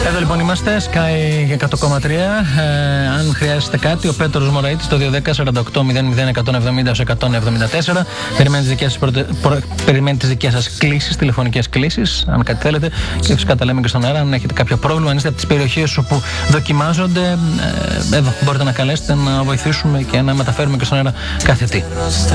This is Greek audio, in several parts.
Εδώ λοιπόν είμαστε, Sky 100,3. Αν χρειάζεται κάτι, ο Πέτρος Μωραΐτης το 210-48-00-170-174. Περιμένει τις δικές σας κλήσεις, τηλεφωνικές κλήσεις, αν κάτι θέλετε. Και φυσικά τα λέμε και στον αέρα. Αν έχετε κάποιο πρόβλημα, αν είστε από τις περιοχές όπου δοκιμάζονται, εδώ μπορείτε να καλέσετε να βοηθήσουμε και να μεταφέρουμε και στον αέρα κάθε τι.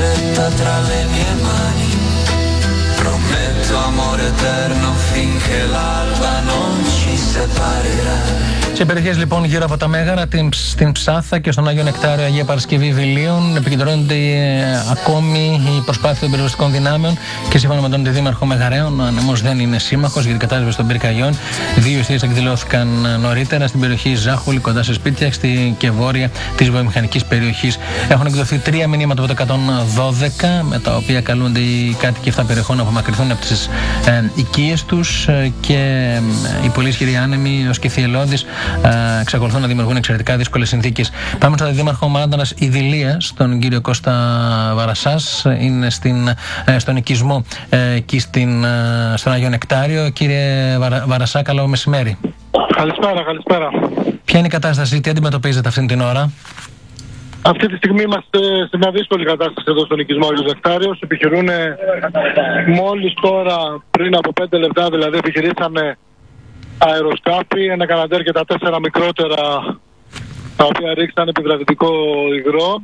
Σε περιοχές λοιπόν γύρω από τα Μέγαρα, στην Ψάθα και στον Άγιο Νεκτάριο Αγία Παρασκευή Βιλίων επικεντρώνεται ακόμη η προσπάθεια των πυροσβεστικών δυνάμεων και σύμφωνα με τον Δήμαρχο Μεγαρέων, ο ανεμός δεν είναι σύμμαχος για την κατάσβεση των πυρκαγιών. 2 εισιτήρες εκδηλώθηκαν νωρίτερα στην περιοχή Ζάχουλη, κοντά σε σπίτια και βόρεια της βιομηχανικής περιοχής. Έχουν εκδοθεί 3 μηνύματα από το 112, με τα οποία καλούνται οι κάτοικοι 7 περιοχών να απομακρυνθούν από τις οικίες τους και οι πολύ ισχυροί άνεμοι ως και θυελλώδεις εξακολουθούν να δημιουργούν εξαιρετικά δύσκολες συνθήκες. Πάμε στον Δήμαρχο Μάντρας Ιδηλίας, τον κύριο Κώστα Βαρασάς. Είναι στον οικισμό εκεί στον Άγιο Νεκτάριο. Κύριε Βαρασά, καλό μεσημέρι. Καλησπέρα. Ποια είναι η κατάσταση, τι αντιμετωπίζετε αυτή την ώρα? Αυτή τη στιγμή είμαστε σε μια δύσκολη κατάσταση εδώ στον οικισμό Άγιος Νεκτάριος. Επιχειρούν μόλις τώρα, πριν από 5 λεπτά δηλαδή, επιχειρήσανε αεροσκάφη, ένα Καναντέρ και τα 4 μικρότερα, τα οποία ρίξαν επιβραδυτικό υγρό.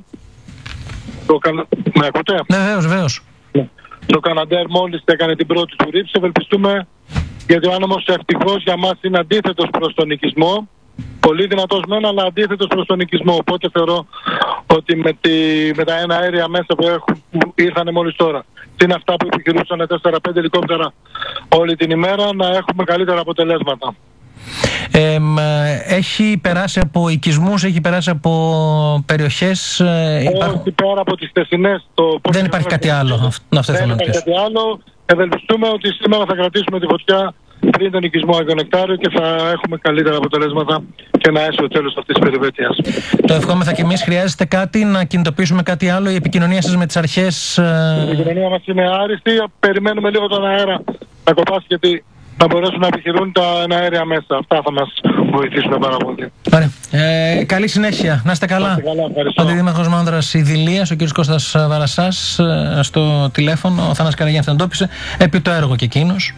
Με ακούτε? Ναι, βεβαίως. Το Καναντέρ μόλις έκανε την πρώτη του ρήψη. Ευελπιστούμε, γιατί ο άνεμος ευτυχώς για μας είναι αντίθετος προς τον οικισμό. Πολύ δυνατός μεν, αλλά αντίθετος προς τον οικισμό. Οπότε θεωρώ ότι με τα ένα αέρια μέσα που ήρθαν μόλις τώρα, είναι αυτά που επιχειρούσαν 4-5 ελικόπτερα όλη την ημέρα, να έχουμε καλύτερα αποτελέσματα. Έχει περάσει από οικισμούς, έχει περάσει από περιοχές. Όχι, πέρα από τις θεσινές. Δεν υπάρχει κάτι άλλο. Δεν υπάρχει κάτι άλλο. Ευελπιστούμε ότι σήμερα θα κρατήσουμε τη φωτιά πριν τον οικισμό Άγιο Νεκτάριο και θα έχουμε καλύτερα αποτελέσματα και να έσω το τέλος αυτής της περιπέτειας. Το ευχόμεθα και εμείς. Χρειάζεται κάτι, να κινητοποιήσουμε κάτι άλλο? Η επικοινωνία σας με τις αρχές? Η επικοινωνία μας είναι άριστη. Περιμένουμε λίγο τον αέρα να κοπάσει, γιατί να μπορέσουν να επιχειρούν τα αέρια μέσα. Αυτά θα μας βοηθήσουν πάρα πολύ. Ωραία. Καλή συνέχεια. Να είστε καλά. Ο Αντιδήμαρχος Μάνδρας Ιδηλίας, ο κ. Κώστας Βαρασάς, στο τηλέφωνο. Ο Θάνας Καραγιάννης τον εντόπισε. Επί το έργο και εκείνος.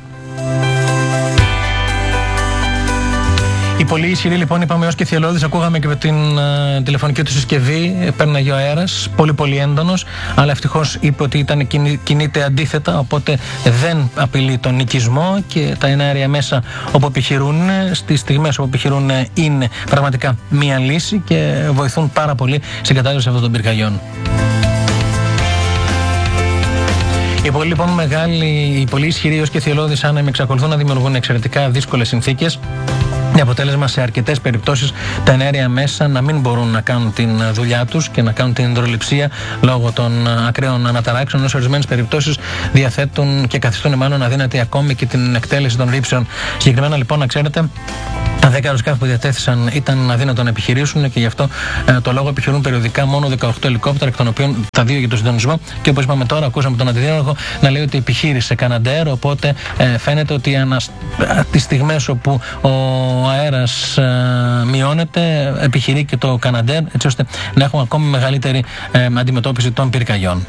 Η πολύ ισχυρή λοιπόν, είπαμε, ως και θυελλώδης, ακούγαμε και με την τηλεφωνική του συσκευή, πέρναγε ο αέρας, πολύ έντονος, αλλά ευτυχώς είπε ότι κινείται αντίθετα, οπότε δεν απειλεί τον οικισμό και τα εναέρια μέσα όπου επιχειρούν, στις στιγμές όπου επιχειρούν, είναι πραγματικά μία λύση και βοηθούν πάρα πολύ στην κατάσταση αυτών των πυρκαγιών. Οι πολύ λοιπόν μεγάλοι, οι πολύ ισχυροί ως και θυελλώδεις άνεμοι εξακολουθούν να δημιουργούν εξαιρετικά δύσκολες συνθήκες. Με αποτέλεσμα σε αρκετές περιπτώσεις τα εναέρια μέσα να μην μπορούν να κάνουν την δουλειά τους και να κάνουν την υδρολειψία λόγω των ακραίων αναταράξεων, ενώ σε ορισμένες περιπτώσεις διαθέτουν και καθιστούν μάλλον αδύνατη ακόμη και την εκτέλεση των ρήψεων. Συγκεκριμένα λοιπόν, να ξέρετε, τα 10 αεροσκάφη που διατέθησαν ήταν αδύνατο να επιχειρήσουν και γι' αυτό το λόγο επιχειρούν περιοδικά μόνο 18 ελικόπτερα, εκ των οποίων τα 2 για το συντονισμό. Και όπως είπαμε τώρα, ακούσαμε τον Αντιδήμαρχο να λέει ότι επιχείρησε Καναντέρ. Οπότε φαίνεται ότι τις στιγμές όπου ο αέρας μειώνεται, επιχειρεί και το Καναντέρ, έτσι ώστε να έχουμε ακόμη μεγαλύτερη αντιμετώπιση των πυρκαγιών.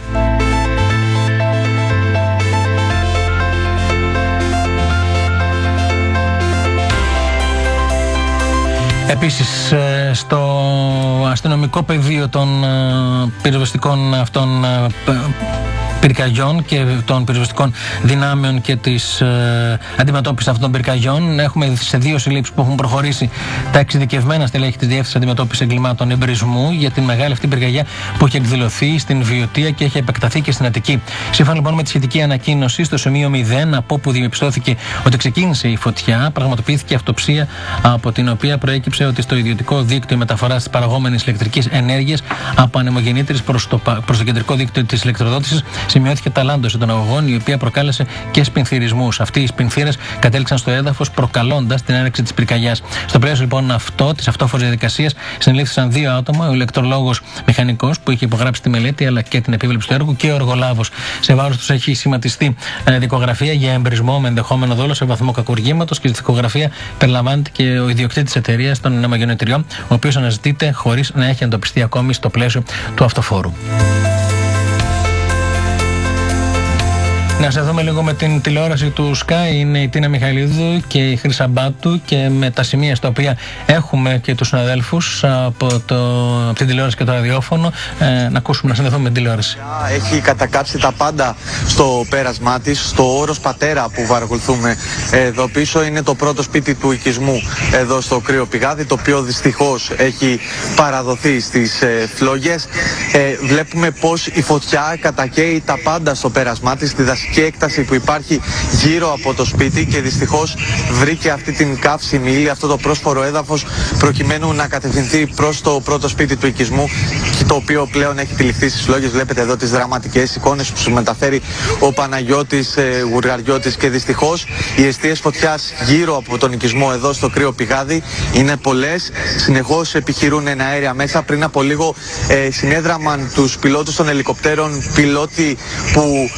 Επίσης, στο αστυνομικό πεδίο των πυροσβεστικών αυτών πυρκαγιών και των πυροσβεστικών δυνάμεων και της αντιμετώπισης αυτών των πυρκαγιών, έχουμε σε 2 συλλήψεις που έχουν προχωρήσει τα εξειδικευμένα στελέχη της Διεύθυνσης Αντιμετώπισης Εγκλημάτων Εμπρισμού για την μεγάλη αυτή πυρκαγιά που έχει εκδηλωθεί στην Βιωτία και έχει επεκταθεί και στην Αττική. Σύμφωνα λοιπόν με τη σχετική ανακοίνωση, στο σημείο 0, από όπου διαπιστώθηκε ότι ξεκίνησε η φωτιά, πραγματοποιήθηκε αυτοψία, από την οποία προέκυψε ότι στο ιδιωτικό δίκτυο μεταφοράς της παραγόμενης ηλεκτρικής ενέργειας από ανεμογεννήτρες προς το κεντρικό δίκτυο της ηλεκτροδότησης σημειώθηκε ταλάντωση των αγωγών, η οποία προκάλεσε και σπινθυρισμούς. Αυτοί οι σπινθύρες κατέληξαν στο έδαφος, προκαλώντας την έναρξη της πυρκαγιάς. Στο πλαίσιο λοιπόν της αυτόφορης διαδικασίας, συνελήφθησαν 2 άτομα, ο ηλεκτρολόγος μηχανικός που είχε υπογράψει τη μελέτη αλλά και την επίβλεψη του έργου και ο εργολάβος. Σε βάρος τους έχει σχηματιστεί δικογραφία για εμπρισμό με ενδεχόμενο δόλο σε βαθμό κακουργήματος και στη δικογραφία περιλαμβάνεται και ο ιδιοκτήτης της εταιρείας των ναυμαγενεταιριών, ο οποίος αναζητείται χωρίς να έχει εντοπιστεί ακόμη στο πλαίσιο του αυτοφόρου. Να σε δούμε λίγο με την τηλεόραση του Sky. Είναι η Τίνα Μιχαηλίδου και η Χρύσα Μπάτου και με τα σημεία στα οποία έχουμε και τους συναδέλφους από την τηλεόραση και το ραδιόφωνο. Να ακούσουμε, να συνδεθούμε με την τηλεόραση. Έχει κατακάψει τα πάντα στο πέρασμά της, στο όρος Πατέρα που παρακολουθούμε εδώ πίσω. Είναι το πρώτο σπίτι του οικισμού εδώ στο Κρύο Πηγάδι, το οποίο δυστυχώς έχει παραδοθεί στις φλόγες. Βλέπουμε πως η φωτιά κατακαίει τα πάντα στο πέρασμά της, τη δασική έκταση που υπάρχει γύρω από το σπίτι και δυστυχώς βρήκε αυτή την καύσιμη ύλη, αυτό το πρόσφορο έδαφος, προκειμένου να κατευθυνθεί προς το πρώτο σπίτι του οικισμού, το οποίο πλέον έχει τυλιχθεί στις φλόγες. Βλέπετε εδώ τις δραματικές εικόνες που σου μεταφέρει ο Παναγιώτης Γουργαριώτης και δυστυχώς οι εστίες φωτιάς γύρω από τον οικισμό εδώ στο Κρύο Πηγάδι είναι πολλές. Συνεχώς επιχειρούν αέρια μέσα. Πριν από λίγο συνέδραμαν τους πιλότους των ελικοπτέρων, πιλότοι που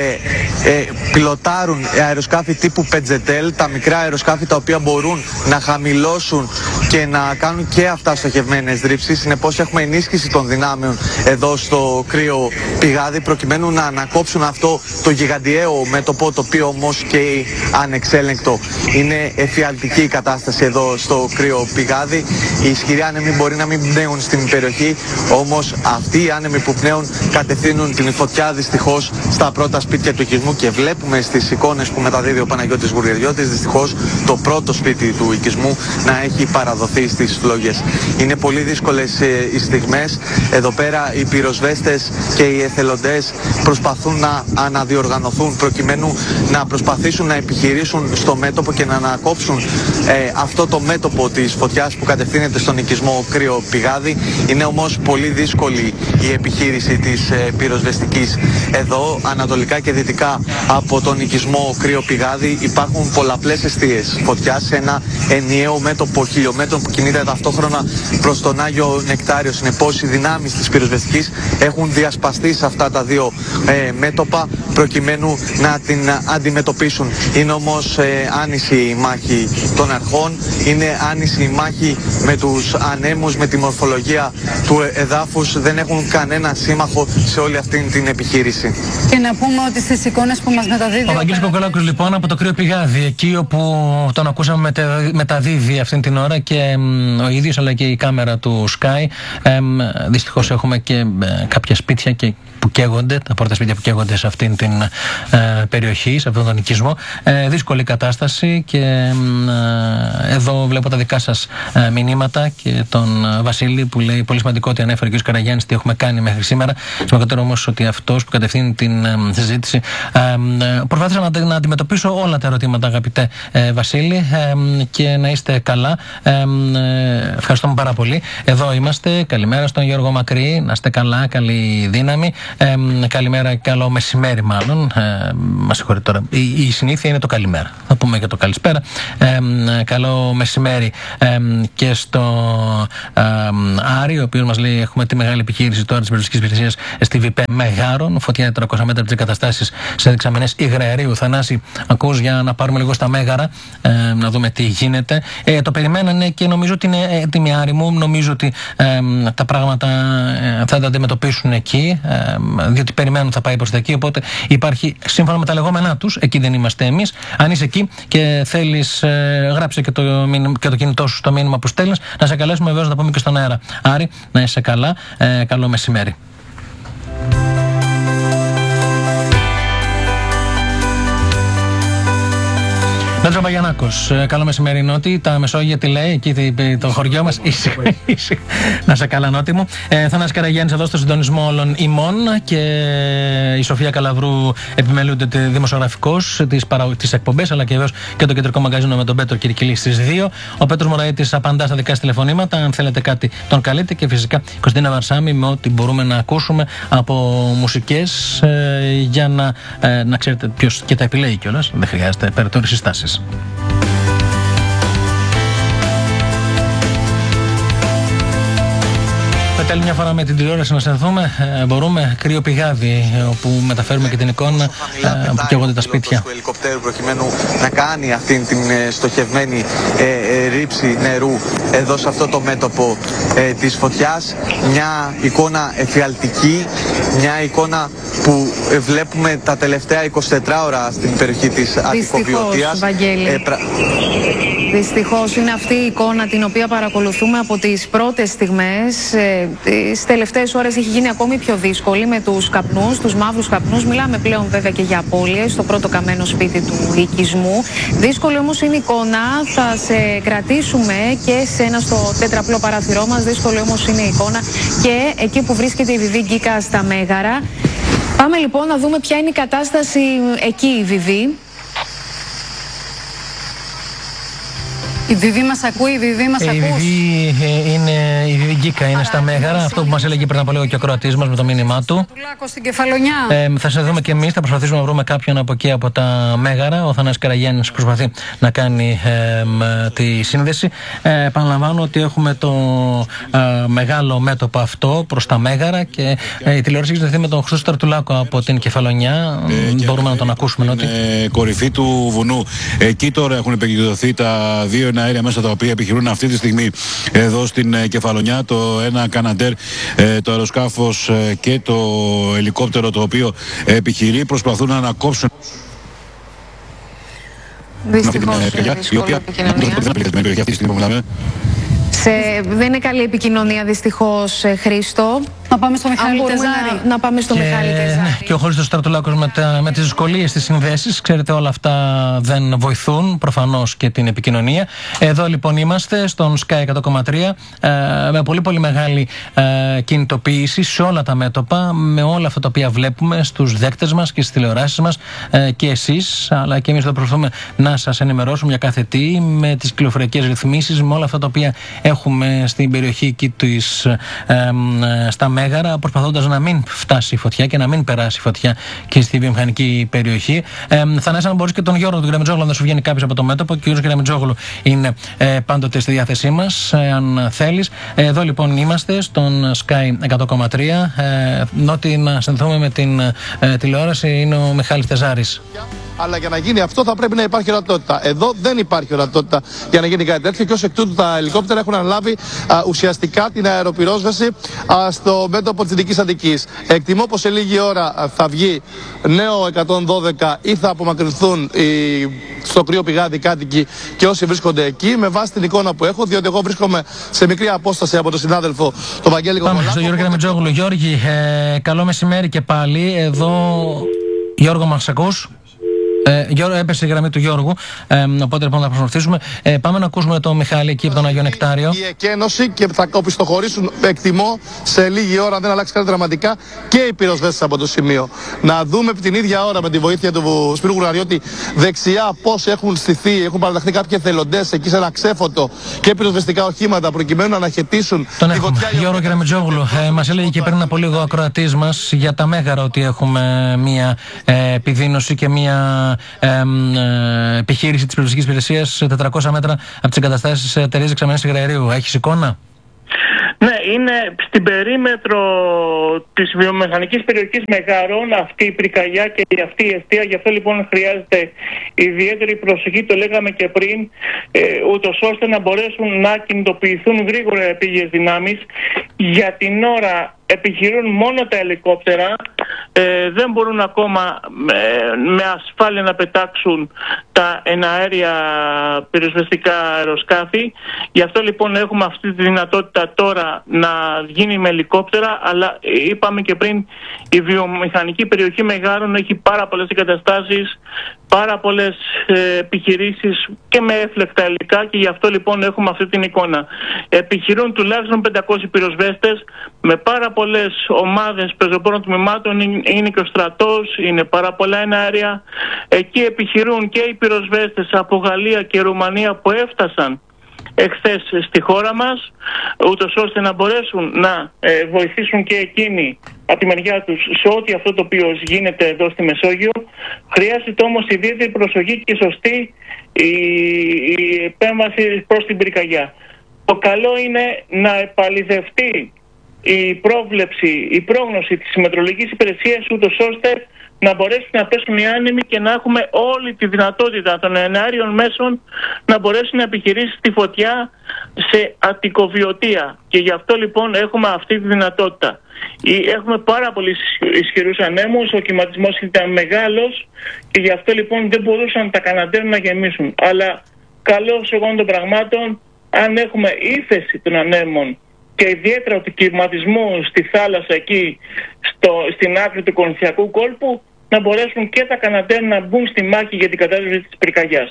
πιλοτάρουν αεροσκάφη τύπου Πετζετέλ, τα μικρά αεροσκάφη τα οποία μπορούν να χαμηλώσουν και να κάνουν και αυτά στοχευμένες ρήψεις. Συνεπώς έχουμε ενίσχυση των δυνάμεων εδώ στο Κρύο Πηγάδι προκειμένου να ανακόψουν αυτό το γιγαντιαίο μέτωπο, το οποίο όμως και ανεξέλεγκτο. Είναι εφιαλτική η κατάσταση εδώ στο Κρύο Πηγάδι. Οι ισχυροί άνεμοι μπορεί να μην πνέουν στην περιοχή, όμως αυτοί οι άνεμοι που πνέουν κατευθύνουν την φωτιά δυστυχώς στα πρώτα σπίτια του οικισμού και βλέπουμε στις εικόνες που μεταδίδει ο Παναγιώτης Γουργαριώτης δυστυχώς το πρώτο σπίτι του οικισμού να έχει παραδοθεί στις φλόγες. Είναι πολύ δύσκολες οι στιγμές. Εδώ πέρα οι πυροσβέστες και οι εθελοντές προσπαθούν να αναδιοργανωθούν προκειμένου να προσπαθήσουν να επιχειρήσουν στο μέτωπο και να ανακόψουν αυτό το μέτωπο της φωτιάς που κατευθύνεται στον οικισμό Κρύο Πηγάδι. Είναι όμως πολύ δύσκολη η επιχείρηση της πυροσβεστικής. Εδώ ανατολικά και δυτικά από τον οικισμό Κρύο Πηγάδι υπάρχουν πολλαπλές εστίες φωτιάς σε ένα ενιαίο μέτωπο χιλιόμετρων που κινείται ταυτόχρονα προς τον Άγιο Νεκτάριο. Συνεπώς οι δυνάμεις της πυροσβεστικής έχουν διασπαστεί σε αυτά τα δύο μέτωπα προκειμένου να την αντιμετωπίσουν. Είναι όμως άνηση η μάχη των αρχών, είναι άνηση η μάχη με τους ανέμους, με τη μορφολογία του εδάφους. Δεν έχουν κανένα σύμμαχο σε όλη αυτή την επιχείρηση. Και να πούμε ότι στις εικόνες που μας μεταδίδει ο Βαγγέλης Κοκολάκος λοιπόν από το Κρύο Πηγάδι, εκεί όπου τον ακούσαμε μεταδίδει αυτήν την ώρα και ο ίδιος αλλά και η κάμερα του Sky. Δυστυχώς έχουμε και κάποια σπίτια που καίγονται, τα πρώτα σπίτια που καίγονται σε αυτήν την περιοχή, σε αυτόν τον οικισμό. Δύσκολη κατάσταση και εδώ βλέπω τα δικά σας μηνύματα και τον Βασίλη που λέει πολύ σημαντικό ότι ανέφερε και ο κ. Καραγιάννης τι έχουμε κάνει μέχρι σήμερα. Σημαντικότερο όμως ότι αυτός που κατευθύνει την συζήτηση προσπάθησα να αντιμετωπίσω όλα τα ερωτήματα, αγαπητέ Βασίλη, και να είστε καλά. Ευχαριστούμε πάρα πολύ. Εδώ είμαστε. Καλημέρα στον Γιώργο Μακρύ. Να είστε καλά, καλή δύναμη. Καλημέρα, καλό μεσημέρι μάλλον. Μας συγχωρείτε τώρα. Η συνήθεια είναι το καλημέρα. Θα πούμε και το καλησπέρα. Καλό μεσημέρι και στο Άρη, ο οποίος μας λέει: έχουμε τη μεγάλη επιχείρηση τώρα της περιοριστικής υπηρεσίας στη ΒΠ Μεγάρων. Φωτιά 400 μέτρα από τις εγκαταστάσεις σε δεξαμενές υγραερίου. Θανάση, ακούς για να πάρουμε λίγο στα Μέγαρα, να δούμε τι γίνεται. Το περιμένανε και νομίζω ότι είναι έτοιμη Άρη μου. Νομίζω ότι τα πράγματα θα τα αντιμετωπίσουν εκεί, διότι περιμένουν θα πάει προς τα εκεί. Οπότε υπάρχει, σύμφωνα με τα λεγόμενά τους, εκεί δεν είμαστε εμείς. Αν είσαι εκεί και θέλεις, γράψε και το κινητό σου στο μήνυμα που στέλνεις, να σε καλέσουμε βεβαίως να τα πούμε και στον αέρα. Άρη, να είσαι καλά. Καλό μεσημέρι. Πέτρο Παγιαννάκος, καλό μεσημέρι Νότι. Τα Μεσόγεια τι λέει, εκεί το χωριό μας. Να σε καλά Νότι μου. Θανάσης Καραγιάννης εδώ στο συντονισμό όλων ημών και η Σοφία Καλαβρού επιμελούνται δημοσιογραφικός τις εκπομπές, αλλά και βεβαίως και το κεντρικό μαγκαζίνο με τον Πέτρο Κυρκυλή στις 2. Ο Πέτρος Μωραΐτης απαντά στα δικά σας τηλεφωνήματα. Αν θέλετε κάτι τον καλείτε, και φυσικά Κωνσταντίνα Βαρσάμι με ό,τι μπορούμε να ακούσουμε από μουσικές για να ξέρετε ποιος και τα επιλέγει κιόλας. Δεν χρειάζεται περαιτέρω συστάσεις. Άλλη μια φορά με την τηλεόραση να συνδεθούμε, μπορούμε. Κρύο πηγάδι, όπου μεταφέρουμε και την εικόνα που καίγονται τα σπίτια. Του ελικοπτέρου προκειμένου να κάνει αυτή την στοχευμένη ρήψη νερού εδώ σε αυτό το μέτωπο της φωτιάς. Μια εικόνα εφιαλτική, μια εικόνα που βλέπουμε τα τελευταία 24 ώρα στην περιοχή της Αττικοπλιωτίας. Δυστυχώς είναι αυτή η εικόνα την οποία παρακολουθούμε από τις πρώτες στιγμές. Τις τελευταίες ώρες έχει γίνει ακόμη πιο δύσκολη με τους καπνούς, τους μαύρους καπνούς. Μιλάμε πλέον βέβαια και για απώλειες στο πρώτο καμένο σπίτι του οικισμού. Δύσκολη όμως είναι η εικόνα. Θα σε κρατήσουμε και σε ένα στο τέτραπλό παράθυρό μας. Δύσκολη όμως είναι η εικόνα και εκεί που βρίσκεται η Βιβί Γκίκα στα Μέγαρα. Πάμε λοιπόν να δούμε ποια είναι η κατάσταση εκεί, η Βιβί. Η Βιβί μας ακούει, η Βιβί μας ακούς. Η Βιβί Γκίκα είναι στα Μέγαρα, αυτό που μας έλεγε πριν από λίγο και ο ακροατής μας με το μήνυμά του. Στην Κεφαλονιά. Θα σε δούμε και εμείς, θα προσπαθήσουμε να βρούμε κάποιον από εκεί από τα Μέγαρα. Ο Θανάσης Καραγιάννης προσπαθεί να κάνει τη σύνδεση. Επαναλαμβάνω ότι έχουμε το μεγάλο μέτωπο αυτό προς τα Μέγαρα και η τηλεόραση έχει συνδεθεί με τον Χρήστο Σταρτουλάκο από την Κεφαλονιά. Μπορούμε να τον ακούσουμε. Είναι κορυφή του βουνού. Εκεί τώρα έχουν επικεντρωθεί τα δύο αέρια μέσα τα οποία επιχειρούν αυτή τη στιγμή εδώ στην Κεφαλονιά. Το ένα Καναντέρ, το αεροσκάφος και το ελικόπτερο το οποίο επιχειρεί. Προσπαθούν να ανακόψουν. Δυστυχώς δύσκολη επικοινωνία. Δεν είναι καλή επικοινωνία δυστυχώς, Χρήστο. Να πάμε στο Μιχάλη Τεζάρη. Να πάμε στο Μιχάλη Τεζάρη. Και ο Χρήστος Στρατουλάκος με τις δυσκολίες της συνδέσεις. Ξέρετε, όλα αυτά δεν βοηθούν προφανώς και την επικοινωνία. Εδώ λοιπόν είμαστε στον Sky 100,3 με πολύ πολύ μεγάλη κινητοποίηση σε όλα τα μέτωπα, με όλα αυτά τα οποία βλέπουμε στους δέκτες μας και στις τηλεοράσεις μας και εσείς, αλλά και εμείς θα προσπαθούμε να σας ενημερώσουμε για κάθε τι, με τις κυκλοφοριακές ρυθμίσεις, με όλα αυτά τα οποία έχουμε στην περιοχή εκεί στα Μέγαρα, προσπαθώντας να μην φτάσει η φωτιά και να μην περάσει η φωτιά και στη βιομηχανική περιοχή. Θανάση, αν μπορείς και τον Γιώργο, τον Γραμμιτζόγλου, να σου βγαίνει κάποιος από το μέτωπο. Και ο Γιώργος Γραμμιτζόγλου είναι πάντοτε στη διάθεσή μας, αν θέλεις. Εδώ λοιπόν είμαστε στον Sky 100,3. Νότι να συνδεθούμε με την τηλεόραση είναι ο Μιχάλης Τεζάρης. Αλλά για να γίνει αυτό θα πρέπει να υπάρχει ορατότητα. Εδώ δεν υπάρχει ορατότητα για να γίνει κάτι τέτοιο και ως εκ τούτου τα ελικόπτερα έχουν αναλάβει ουσιαστικά την αεροπυρόσβεση στο μέτωπο της Δυτικής Αττικής. Εκτιμώ πως σε λίγη ώρα θα βγει νέο 112 ή θα απομακρυνθούν στο κρύο πηγάδι κάτοικοι και όσοι βρίσκονται εκεί, με βάση την εικόνα που έχω, διότι εγώ βρίσκομαι σε μικρή απόσταση από τον συνάδελφο τον Βαγγέλη Κοκολάκο. Πάμε στον Γιώργο Γραμμιτζόγλου. Γιώργη, καλό μεσημέρι και πάλι. Εδώ, Γιώργο, μας ακούς? Γιώργο, έπεσε η γραμμή του Γιώργου, οπότε λοιπόν θα προσπαθήσουμε. Πάμε να ακούσουμε τον Μιχάλη εκεί από τον Αγίο Νεκτάριο. Η εκένωση και θα οπισθοχωρήσουν, εκτιμώ, σε λίγη ώρα, αν δεν αλλάξει κάτι δραματικά, και οι πυροσβέστες από το σημείο. Να δούμε την ίδια ώρα με τη βοήθεια του Σπύρου Γουρναριώτη δεξιά πώς έχουν στηθεί, έχουν παραταχθεί κάποιοι εθελοντές εκεί σε ένα ξέφωτο και πυροσβεστικά οχήματα προκειμένου να αναχαιτήσουν τη φωτιά. Γιώργο Γραμμιτζόγλου, μας έλεγε και πριν από λίγο ο ακροατής μας για τα Μέγαρα ότι έχουμε μία επιδείνωση και μία επιχείρηση της πυροσβεστικής υπηρεσίας 400 μέτρα από τις εγκαταστάσεις εταιρείας δεξαμενής υγραερίου. Έχεις εικόνα? Ναι, είναι στην περίμετρο της βιομηχανικής περιοχής Μεγάρων αυτή η πυρκαγιά και αυτή η αιστεία. Γι' αυτό λοιπόν χρειάζεται ιδιαίτερη προσοχή, το λέγαμε και πριν, ούτως ώστε να μπορέσουν να κινητοποιηθούν γρήγορα επίγειες δυνάμεις. Για την ώρα επιχειρούν μόνο τα ελικόπτερα. δεν μπορούν ακόμα με ασφάλεια να πετάξουν τα εναέρια πυροσβεστικά αεροσκάφη. Γι' αυτό λοιπόν έχουμε αυτή τη δυνατότητα τώρα να γίνει με ελικόπτερα, αλλά είπαμε και πριν, η βιομηχανική περιοχή Μεγάρων έχει πάρα πολλές εγκαταστάσεις, πάρα πολλές επιχειρήσεις και με έφλεκτα υλικά, και γι' αυτό λοιπόν έχουμε αυτή την εικόνα. Επιχειρούν τουλάχιστον 500 πυροσβέστες με πάρα πολλές ομάδες πεζοπόρων τμήματων, είναι και ο στρατός, είναι πάρα πολλά εναέρια. Εκεί επιχειρούν και οι πυροσβέστες από Γαλλία και Ρουμανία που έφτασαν εχθές στη χώρα μας, ούτως ώστε να μπορέσουν να βοηθήσουν και εκείνοι από τη μεριά τους σε ό,τι αυτό το οποίο γίνεται εδώ στη Μεσόγειο. Χρειάζεται όμως ιδιαίτερη προσοχή και σωστή η επέμβαση προς την πυρκαγιά. Το καλό είναι να επαληθευτεί η πρόγνωση της μετεωρολογικής υπηρεσίας, ούτως ώστε να μπορέσουν να πέσουν οι άνεμοι και να έχουμε όλη τη δυνατότητα των εναέριων μέσων να μπορέσουν να επιχειρήσει τη φωτιά σε αττικοβιωτία. Και γι' αυτό λοιπόν έχουμε αυτή τη δυνατότητα. Έχουμε πάρα πολύ ισχυρούς ανέμους, ο κυματισμός ήταν μεγάλος και γι' αυτό λοιπόν δεν μπορούσαν τα Καναντέρ να γεμίσουν. Αλλά καλώς εγώ των πραγμάτων, αν έχουμε ύφεση των ανέμων και ιδιαίτερα του κυματισμού στη θάλασσα εκεί, στην άκρη του Κορινθιακού κόλπου, να μπορέσουν και τα Καναντέρ να μπουν στη μάχη για την κατάσταση της πυρκαγιάς.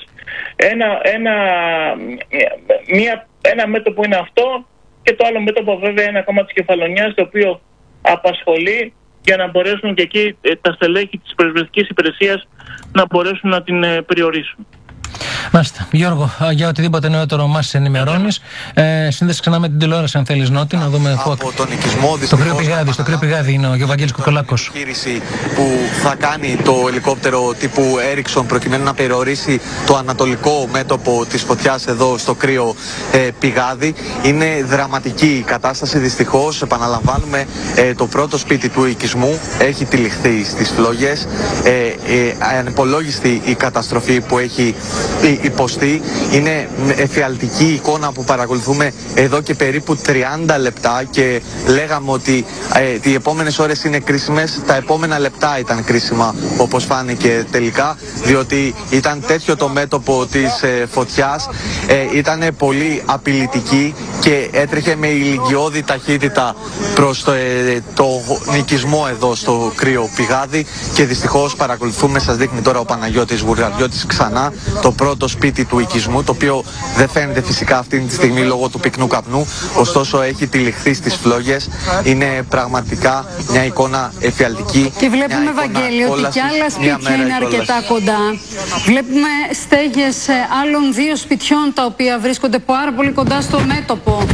Ένα μέτωπο είναι αυτό, και το άλλο μέτωπο βέβαια είναι ακόμα της Κεφαλονιάς, το οποίο απασχολεί για να μπορέσουν και εκεί τα στελέχη της πυροσβεστικής υπηρεσίας να μπορέσουν να την περιορίσουν. Μάλιστα. Γιώργο, για οτιδήποτε νεότερο μας ενημερώνεις. Σύνδεση ξανά με την τηλεόραση, αν θέλεις, Νότι, να δούμε από τον οικισμό. Στο κρύο πηγάδι είναι ο Βαγγέλης Κοκολάκος. Επιχείρηση που θα κάνει το ελικόπτερο τύπου Έριξον προκειμένου να περιορίσει το ανατολικό μέτωπο της φωτιάς εδώ στο κρύο πηγάδι. Είναι δραματική η κατάσταση, δυστυχώς. Επαναλαμβάνουμε, το πρώτο σπίτι του οικισμού έχει τυλιχθεί στις φλόγες. Ανυπολόγιστη η καταστροφή που έχει υποστεί. Είναι εφιαλτική η εικόνα που παρακολουθούμε εδώ και περίπου 30 λεπτά και λέγαμε ότι οι επόμενες ώρες είναι κρίσιμες. Τα επόμενα λεπτά ήταν κρίσιμα, όπως φάνηκε τελικά, διότι ήταν τέτοιο το μέτωπο της φωτιάς, ήταν πολύ απειλητική και έτρεχε με ηλικιώδη ταχύτητα προς το νοικισμό εδώ στο κρύο πηγάδι, και δυστυχώς παρακολουθούμε, σας δείχνει τώρα ο Παναγιώτης Βουργαριώτης ξανά, το πρώτο σπίτι του οικισμού, το οποίο δεν φαίνεται φυσικά αυτή τη στιγμή λόγω του πυκνού καπνού, ωστόσο έχει τυλιχθεί στις φλόγες. Είναι πραγματικά μια εικόνα εφιαλτική. Και βλέπουμε, Βαγγέλη, ότι και άλλα σπίτια είναι αρκετά κοντά. Βλέπουμε στέγες άλλων 2 σπιτιών, τα οποία βρίσκονται πάρα πολύ κοντά στο μέτωπο.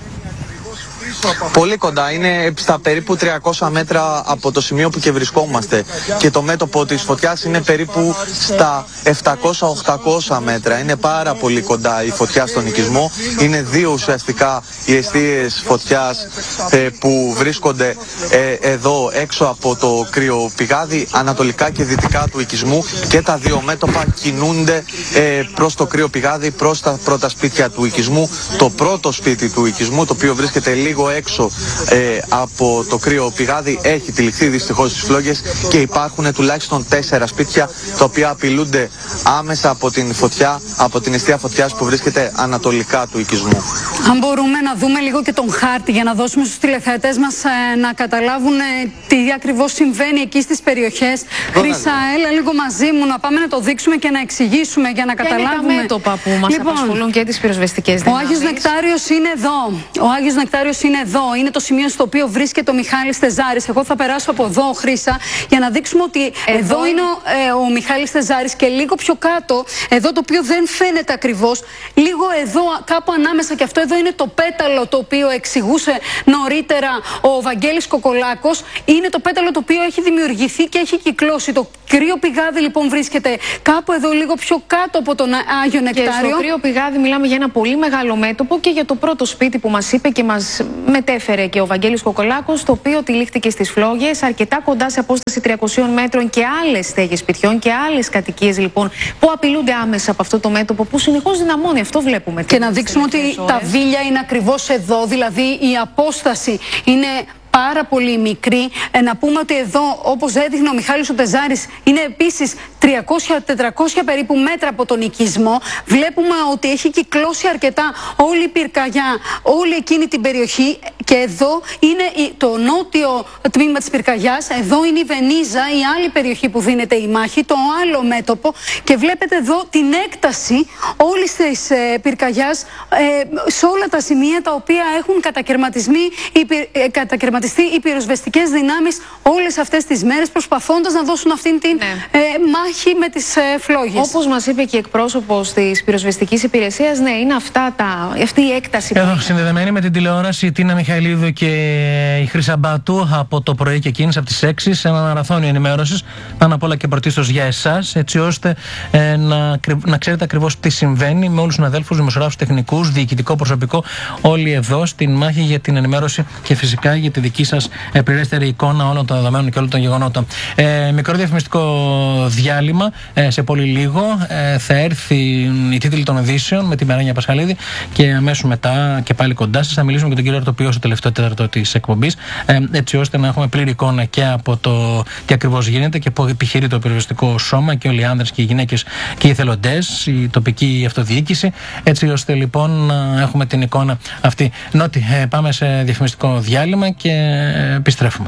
Πολύ κοντά, είναι στα περίπου 300 μέτρα από το σημείο που και βρισκόμαστε, και το μέτωπο της φωτιάς είναι περίπου στα 700-800 μέτρα. Είναι πάρα πολύ κοντά η φωτιά στον οικισμό. Είναι 2 ουσιαστικά οι εστίες φωτιάς που βρίσκονται εδώ έξω από το κρύο πηγάδι, ανατολικά και δυτικά του οικισμού, και τα 2 μέτωπα κινούνται προς το κρύο πηγάδι, προς τα πρώτα σπίτια του οικισμού. Το πρώτο σπίτι του οικισμού, το οποίο βρίσκεται λίγο έξω από το κρύο πηγάδι, έχει τυλιχθεί δυστυχώς στις φλόγες, και υπάρχουν τουλάχιστον 4 σπίτια τα οποία απειλούνται άμεσα από την φωτιά, από την εστία φωτιάς που βρίσκεται ανατολικά του οικισμού. Αν μπορούμε να δούμε λίγο και τον χάρτη για να δώσουμε στους τηλεθεατές μας να καταλάβουν τι ακριβώς συμβαίνει εκεί στις περιοχές. Χρύσα, έλα λίγο μαζί μου να πάμε να το δείξουμε και να εξηγήσουμε για να καταλάβουμε. Είναι τα μέτωπα που μας απασχολούν και τις πυροσβεστικές δυνάμεις. Ο Άγιος Νεκτάριος είναι εδώ. Ο Άγιος Νεκτάριος είναι εδώ. Είναι το σημείο στο οποίο βρίσκεται ο Μιχάλης Τεζάρης. Εγώ θα περάσω από εδώ, Χρύσα, για να δείξουμε ότι εδώ είναι ο Μιχάλης Τεζάρης, και λίγο πιο κάτω, εδώ το οποίο δεν φαίνεται ακριβώς, λίγο εδώ κάπου ανάμεσα, και αυτό εδώ είναι το πέταλο το οποίο εξηγούσε νωρίτερα ο Βαγγέλης Κοκολάκος. Είναι το πέταλο το οποίο έχει δημιουργηθεί και έχει κυκλώσει. Το κρύο πηγάδι λοιπόν βρίσκεται κάπου εδώ λίγο πιο κάτω από τον Άγιο Νεκτάριο. Και στο κρύο πηγάδι μιλάμε για ένα πολύ μεγάλο μέτωπο και για το πρώτο σπίτι που μας είπε και μας μετέφερε και ο Βαγγέλης Κοκολάκος, το οποίο τυλίχτηκε στις φλόγες, αρκετά κοντά σε απόσταση 300 μέτρων, και άλλες στέγες σπιτιών και άλλες κατοικίες λοιπόν που απειλούνται άμεσα από αυτό το μέτωπο που συνεχώς δυναμώνει. Αυτό βλέπουμε. Και να δείξουμε ότι τα βίλια είναι ακριβώς εδώ, δηλαδή η απόσταση είναι πάρα πολύ μικρή. Να πούμε ότι εδώ, όπως έδειχνε ο Μιχάλης ο Τεζάρης, είναι επίσης 300-400 περίπου μέτρα από τον οικισμό. Βλέπουμε ότι έχει κυκλώσει αρκετά όλη η πυρκαγιά, όλη εκείνη την περιοχή. Και εδώ είναι το νότιο τμήμα της πυρκαγιάς. Εδώ είναι η Βενίζα, η άλλη περιοχή που δίνεται η μάχη, το άλλο μέτωπο. Και βλέπετε εδώ την έκταση όλης της πυρκαγιάς σε όλα τα σημεία τα οποία έχουν κατακαιρματιστεί οι πυροσβεστικές δυνάμεις όλες αυτές τις μέρες, προσπαθώντας να δώσουν αυτήν την μάχη με τις φλόγες. Όπως μας είπε και εκπρόσωπος της πυροσβεστικής υπηρεσίας, ναι, είναι αυτή η έκταση. Εδώ συνδεδεμένη με την τηλεόραση η Τίνα Μιχαηλίδου και η Χρύσα Μπάτου από το πρωί και εκείνης από τις 6 σε ένα μαραθώνιο ενημέρωσης, πάνω απ' όλα και πρωτίστως για εσάς, έτσι ώστε να ξέρετε ακριβώς τι συμβαίνει με όλους τους αδέλφους, δημοσιογράφους, τεχνικούς, διοικητικό προσωπικό, όλοι εδώ στην μάχη για την ενημέρωση και φυσικά για τη δική σας πληρέστερη εικόνα όλων των δεδομένων και όλων των γεγονότων. Μικρό διαφημιστικό διάλειμμα. Σε πολύ λίγο θα έρθει η τίτλη των ειδήσεων με την Μεράνια Πασχαλίδη και αμέσως μετά και πάλι κοντά σας θα μιλήσουμε με τον κύριο Αρτοπιό στο τελευταίο τέταρτο της εκπομπής, έτσι ώστε να έχουμε πλήρη εικόνα και από το τι ακριβώς γίνεται και που επιχειρεί το πυροσβεστικό σώμα και όλοι οι άνδρες και οι γυναίκες και οι εθελοντές, η τοπική αυτοδιοίκηση, έτσι ώστε λοιπόν να έχουμε την εικόνα αυτή. Νότι, πάμε σε διαφημιστικό διάλειμμα και επιστρέφουμε.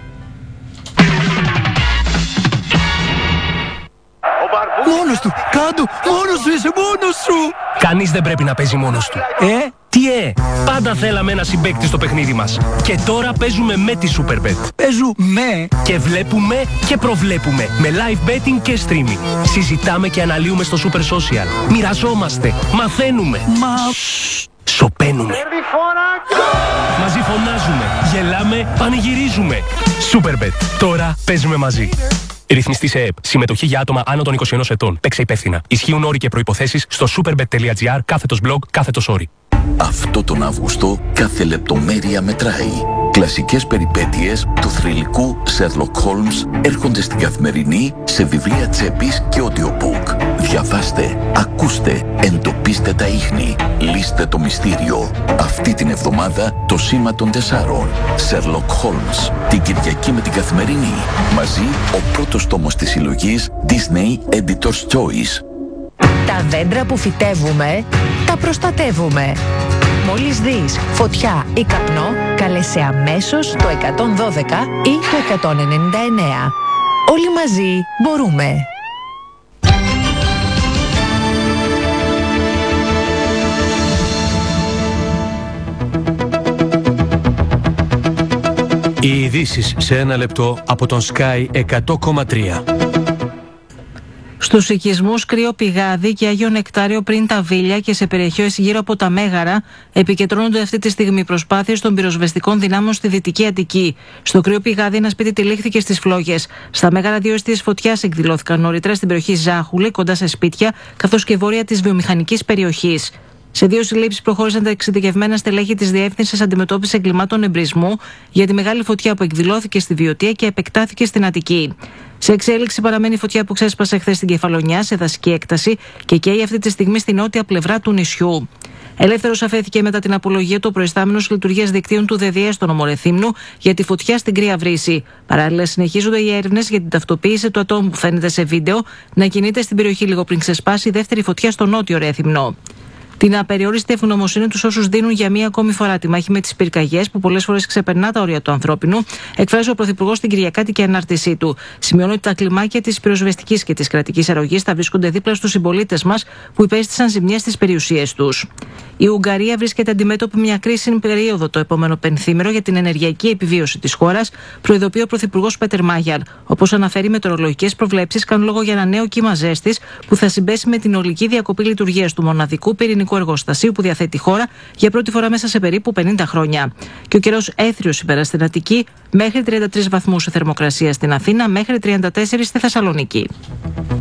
Μόνος του! Κάντου! Μόνος σου είσαι! Μόνος σου! Κανείς δεν πρέπει να παίζει μόνος του. Τι πάντα θέλαμε ένα συμπαίκτη στο παιχνίδι μας. Και τώρα παίζουμε με τη Superbet. Παίζουμε! Και βλέπουμε και προβλέπουμε. Με live betting και streaming. Συζητάμε και αναλύουμε στο Super Social. Μοιραζόμαστε. Μαθαίνουμε. Σοπαίνουμε. Μαζί φωνάζουμε. Γελάμε. Πανηγυρίζουμε. Superbet. Τώρα παίζουμε μαζί. Ρυθμιστή σε ΕΕΠ. Συμμετοχή για άτομα άνω των 21 ετών. Παίξε υπεύθυνα. Ισχύουν όροι και προϋποθέσεις στο superbet.gr/blog/όροι. Αυτό τον Αύγουστο κάθε λεπτομέρεια μετράει. Κλασικές περιπέτειες του θρυλικού Sherlock Holmes έρχονται στην Καθημερινή σε βιβλία τσέπης και audiobook. Διαβάστε, ακούστε, εντοπίστε τα ίχνη, λύστε το μυστήριο. Αυτή την εβδομάδα το Σήμα των 4. Sherlock Holmes. Την Κυριακή με την Καθημερινή. Μαζί ο πρώτος τόμος της συλλογής Disney Editor's Choice. Τα δέντρα που φυτεύουμε, τα προστατεύουμε. Μόλις δεις φωτιά ή καπνό, κάλεσε αμέσως το 112 ή το 199. Όλοι μαζί μπορούμε. Οι ειδήσεις σε ένα λεπτό από τον Sky 100,3. Στους οικισμούς Κρύο Πηγάδι και Άγιο Νεκτάριο πριν τα Βίλια και σε περιοχές γύρω από τα Μέγαρα επικεντρώνονται αυτή τη στιγμή προσπάθειες των πυροσβεστικών δυνάμεων στη Δυτική Αττική. Στο Κρύο Πηγάδι ένα σπίτι τυλίχθηκε στις φλόγες. Στα Μέγαρα 2 αιστείες φωτιάς εκδηλώθηκαν νωρίτερα στην περιοχή Ζάχουλη, κοντά σε σπίτια, καθώς και βόρεια της βιομηχανικής περιοχής. Σε 2 συλλήψεις προχώρησαν τα εξειδικευμένα στελέχη της Διεύθυνσης Αντιμετώπισης Εγκλημάτων Εμπρισμού για τη μεγάλη φωτιά που εκδηλώθηκε στη Βιωτία και επεκτάθηκε στην Αττική. Σε εξέλιξη παραμένει η φωτιά που ξέσπασε χθες στην Κεφαλονιά σε δασική έκταση και καίει αυτή τη στιγμή στη νότια πλευρά του νησιού. Ελεύθερος αφέθηκε μετά την απολογία του προϊστάμενος λειτουργίας δικτύων του ΔΔΕ στον Ομορεθύμνου για τη φωτιά στην Κρύα Βρύση. Παράλληλα, συνεχίζονται οι έρευνες για την ταυτοποίηση του ατόμου που φαίνεται σε βίντεο να κινείται στην περιοχή λίγο πριν ξεσπάσει η δεύτερη φωτιά στο νότιο Ρέθυμνο. Την απεριόριστη ευγνωμοσύνη τους όσους δίνουν για μία ακόμη φορά τη μάχη με τις πυρκαγιές που πολλές φορές ξεπερνά τα όρια του ανθρώπινου, εκφράζει ο Πρωθυπουργός στην Κυριακάτικη ανάρτησή του. Σημειώνει ότι τα κλιμάκια της πυροσβεστικής και της κρατικής αρρωγής θα βρίσκονται δίπλα στους συμπολίτες μας που υπέστησαν ζημιές στις περιουσίες τους. Η Ουγγαρία βρίσκεται αντιμέτωπη μια κρίσιμη περίοδο το επόμενο πενθήμερο για την ενεργειακή επιβίωση της χώρας, προειδοποιεί ο Πρωθυπουργός Πέτερ Μάγιαρ. Όπως αναφέρει, οι μετεωρολογικές προβλέψεις κάνουν λόγο για ένα νέο κύμα ζέστης που θα συμπέσει με την ολική διακοπή λειτουργίας του μοναδικού πυρηνικού εργοστασίου που διαθέτει η χώρα για πρώτη φορά μέσα σε περίπου 50 χρόνια. Και ο καιρός έθριος σήμερα στην Αττική, μέχρι 33 βαθμούς θερμοκρασία στην Αθήνα, μέχρι 34 στη Θεσσαλονίκη.